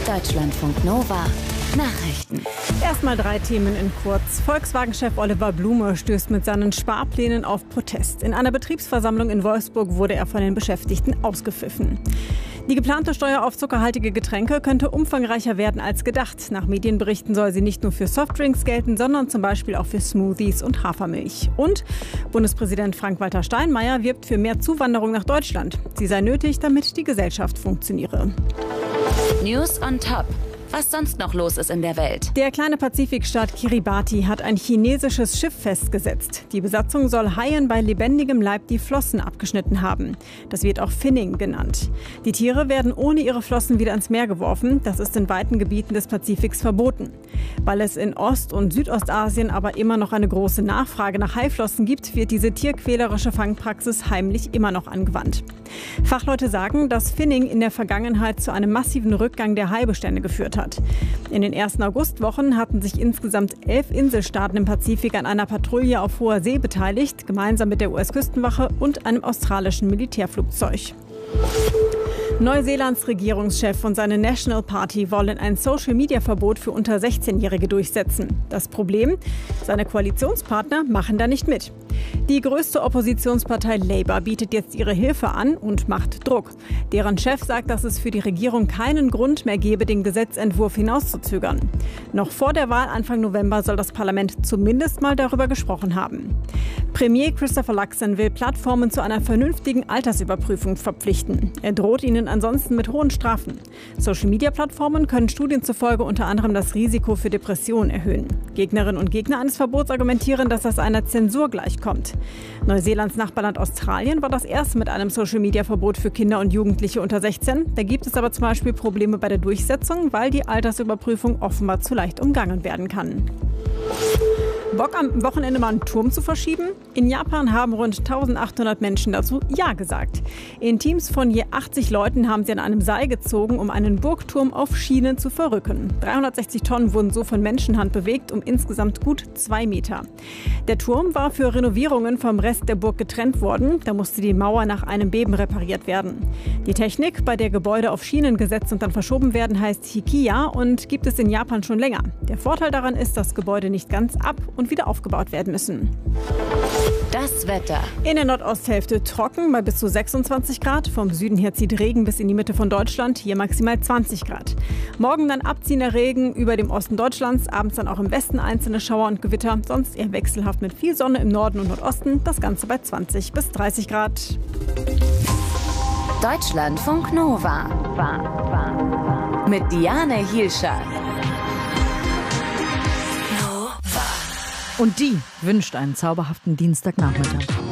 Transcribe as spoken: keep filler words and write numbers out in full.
Deutschlandfunk Nova Nachrichten. Erstmal drei Themen in kurz. Volkswagen-Chef Oliver Blume stößt mit seinen Sparplänen auf Protest. In einer Betriebsversammlung in Wolfsburg wurde er von den Beschäftigten ausgepfiffen. Die geplante Steuer auf zuckerhaltige Getränke könnte umfangreicher werden als gedacht. Nach Medienberichten soll sie nicht nur für Softdrinks gelten, sondern zum Beispiel auch für Smoothies und Hafermilch. Und Bundespräsident Frank-Walter Steinmeier wirbt für mehr Zuwanderung nach Deutschland. Sie sei nötig, damit die Gesellschaft funktioniere. News on Top. Was sonst noch los ist in der Welt. Der kleine Pazifikstaat Kiribati hat ein chinesisches Schiff festgesetzt. Die Besatzung soll Haien bei lebendigem Leib die Flossen abgeschnitten haben. Das wird auch Finning genannt. Die Tiere werden ohne ihre Flossen wieder ins Meer geworfen. Das ist in weiten Gebieten des Pazifiks verboten. Weil es in Ost- und Südostasien aber immer noch eine große Nachfrage nach Haiflossen gibt, wird diese tierquälerische Fangpraxis heimlich immer noch angewandt. Fachleute sagen, dass Finning in der Vergangenheit zu einem massiven Rückgang der Haibestände geführt hat. In den ersten Augustwochen hatten sich insgesamt elf Inselstaaten im Pazifik an einer Patrouille auf hoher See beteiligt, gemeinsam mit der U S-Küstenwache und einem australischen Militärflugzeug. Neuseelands Regierungschef und seine National Party wollen ein Social-Media-Verbot für unter sechzehnjährige durchsetzen. Das Problem? Seine Koalitionspartner machen da nicht mit. Die größte Oppositionspartei Labour bietet jetzt ihre Hilfe an und macht Druck. Deren Chef sagt, dass es für die Regierung keinen Grund mehr gebe, den Gesetzentwurf hinauszuzögern. Noch vor der Wahl Anfang November soll das Parlament zumindest mal darüber gesprochen haben. Premier Christopher Luxon will Plattformen zu einer vernünftigen Altersüberprüfung verpflichten. Er droht ihnen ansonsten mit hohen Strafen. Social-Media-Plattformen können Studien zufolge unter anderem das Risiko für Depressionen erhöhen. Gegnerinnen und Gegner eines Verbots argumentieren, dass das einer Zensur gleichkommt. Neuseelands Nachbarland Australien war das erste mit einem Social-Media-Verbot für Kinder und Jugendliche unter sechzehn. Da gibt es aber zum Beispiel Probleme bei der Durchsetzung, weil die Altersüberprüfung offenbar zu leicht umgangen werden kann. Bock am Wochenende mal einen Turm zu verschieben? In Japan haben rund eintausendachthundert Menschen dazu Ja gesagt. In Teams von je achtzig Leuten haben sie an einem Seil gezogen, um einen Burgturm auf Schienen zu verrücken. dreihundertsechzig Tonnen wurden so von Menschenhand bewegt, um insgesamt gut zwei Meter. Der Turm war für Renovierungen vom Rest der Burg getrennt worden. Da musste die Mauer nach einem Beben repariert werden. Die Technik, bei der Gebäude auf Schienen gesetzt und dann verschoben werden, heißt Hikiya und gibt es in Japan schon länger. Der Vorteil daran ist, dass Gebäude nicht ganz ab und wieder aufgebaut werden müssen. Das Wetter. In der Nordosthälfte trocken bei bis zu sechsundzwanzig Grad. Vom Süden her zieht Regen bis in die Mitte von Deutschland, hier maximal zwanzig Grad. Morgen dann abziehender Regen über dem Osten Deutschlands, abends dann auch im Westen einzelne Schauer und Gewitter. Sonst eher wechselhaft mit viel Sonne im Norden und Nordosten, das Ganze bei zwanzig bis dreißig Grad. Deutschlandfunk Nova. Mit Diane Hielscher. Und die wünscht einen zauberhaften Dienstagnachmittag.